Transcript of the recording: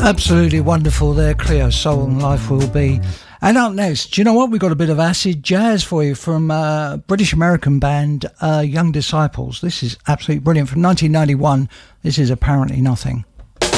Absolutely wonderful there, Cleo Soul and Life Will Be. And up next, do you know what? We've got a bit of acid jazz for you from British-American band Young Disciples. This is absolutely brilliant. From 1991, this is Apparently Nothing.